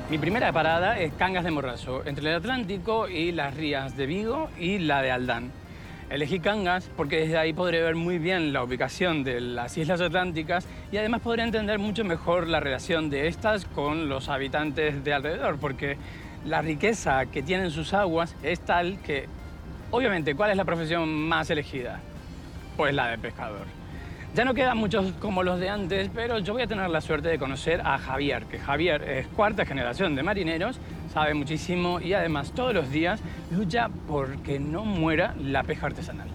Mi primera parada es Cangas de Morrazo, entre el Atlántico y las rías de Vigo y la de Aldán. Elegí Cangas porque desde ahí podré ver muy bien la ubicación de las islas atlánticas y además podré entender mucho mejor la relación de estas con los habitantes de alrededor, porque la riqueza que tienen sus aguas es tal que, obviamente, ¿cuál es la profesión más elegida? Pues la de pescador. Ya no quedan muchos como los de antes, pero yo voy a tener la suerte de conocer a Javier, que Javier es cuarta generación de marineros, sabe muchísimo y además todos los días lucha porque no muera la pesca artesanal.